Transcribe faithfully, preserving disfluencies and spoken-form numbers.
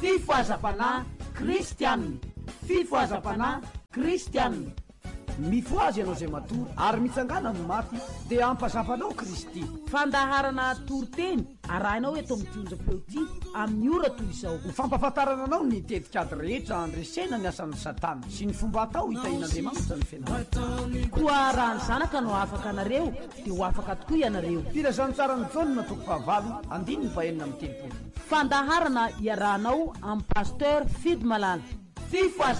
fifoazam-panahy kristianina fifoazam-panahy kristianina mifoazy ianao zay matory ary mitsangana amin'ny mafy dia ampazafanao Kristy. Fandaharana toroteny arahinao eto amin'ny tionjam-peo ty amin'ny ora toy izao. Ny fampahafantarana anao ny tetikady rehetra andresena ny asan'ny Satana sy ny fomba atao hitahin'Andriamanitra ny fianarana. Koa raha ny zanaka no afaka anareo dia ho afaka tokoa ianareo. Filazantsarany Jaona toko fahavalo andininy fahenina amin'ny telopolo. Fandaharana iarahanao amin'ny pasteur Fidy Malala. Fifoazam-